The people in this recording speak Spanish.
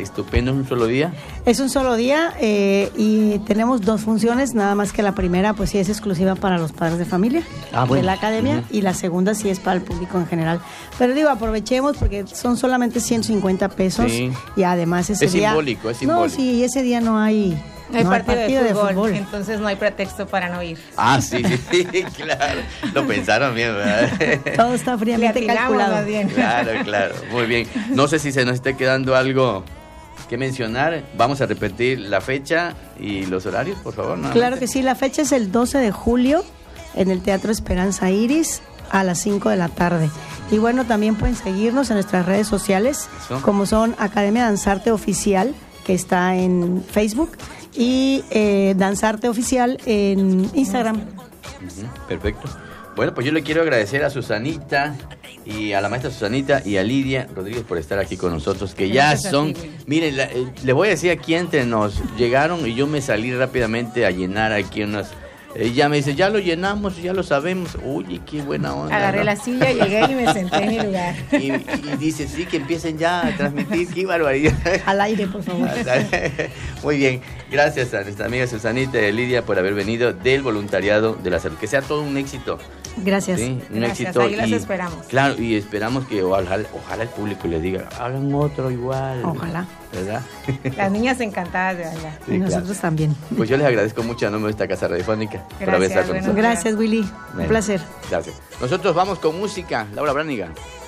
estupendo, un solo día. Es un solo día y tenemos 2 funciones, nada más que la primera pues sí es exclusiva para los padres de familia de la academia y la segunda sí es para el público en general. Pero digo, aprovechemos porque son solamente 150 pesos y además ese día... Simbólico, es No, simbólico. sí, ese día no hay partido de fútbol, entonces no hay pretexto para no ir. Ah, sí, claro. Lo pensaron bien, ¿verdad? Todo está fríamente calculado. Bien. Claro, muy bien. No sé si se nos esté quedando algo que mencionar. Vamos a repetir la fecha y los horarios, por favor. Claro que sí, la fecha es el 12 de julio en el Teatro Esperanza Iris a las 5 de la tarde. Y bueno, también pueden seguirnos en nuestras redes sociales, como son Academia Danzarte Oficial, que está en Facebook, y Danzarte Oficial en Instagram. Perfecto. Bueno, pues yo le quiero agradecer a Susanita y a la maestra Susanita y a Lidia Rodríguez por estar aquí con nosotros, que ya son... Miren, le voy a decir aquí entre nos llegaron y yo me salí rápidamente a llenar aquí unas... Ella me dice, ya lo llenamos, ya lo sabemos. Oye, qué buena onda. Agarré la silla, llegué y me senté en mi lugar. Y dice, sí, que empiecen ya a transmitir. Qué barbaridad. Al aire, por favor. Muy bien. Gracias a nuestra amiga Susanita y Lidia por haber venido del voluntariado de la salud. Que sea todo un éxito. Gracias. ¿Sí? Un Gracias, éxito. ahí las esperamos. Claro, y esperamos que ojalá el público les diga, hagan otro igual. Ojalá. ¿Verdad? Las niñas encantadas de allá. Sí, y nosotros también. Pues yo les agradezco mucho a nombre de esta casa radiofónica por haber estado con nosotros. Gracias, Willy. Un placer. Gracias. Nosotros vamos con música. Laura Branigan.